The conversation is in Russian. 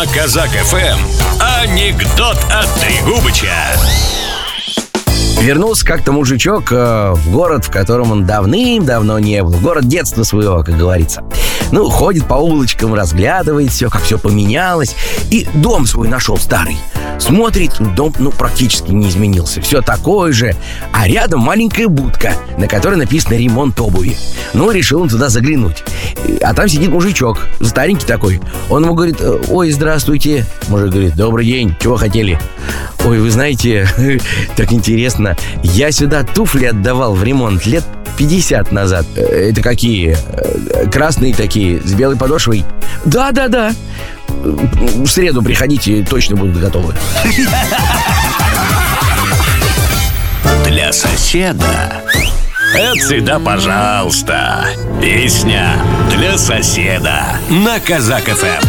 Казак ФМ анекдот от Трегубыча. Вернулся как-то мужичок в город, в котором он давным-давно не был. В город детства своего, как говорится. Ну, ходит по улочкам, разглядывает все, как все поменялось. И дом свой нашел старый. Смотрит, дом, практически не изменился. Все такое же. А рядом маленькая будка, на которой написано «Ремонт обуви». Ну, решил он туда заглянуть. А там сидит мужичок, старенький такой. Он ему говорит: «Ой, здравствуйте». Мужик говорит: «Добрый день, чего хотели?» «Ой, вы знаете, так интересно, я сюда туфли отдавал в ремонт лет 50 назад». «Это какие? Красные такие, с белой подошвой?» Да. В среду приходите, точно будут готовы. Для соседа это всегда пожалуйста. Песня для соседа на Казак ФМ.